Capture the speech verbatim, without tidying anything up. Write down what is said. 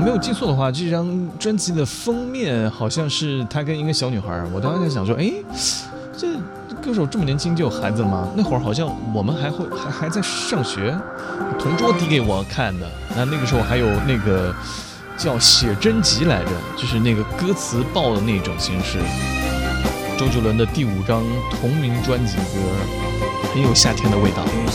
没有记错的话，这张专辑的封面好像是他跟一个小女孩。我当时在想说，哎，这歌手这么年轻就有孩子吗？那会儿好像我们还会还还在上学，同桌递给我看的。那那个时候还有那个叫写真集来着，就是那个歌词报的那种形式。周杰伦的第五张同名专辑歌，很有夏天的味道。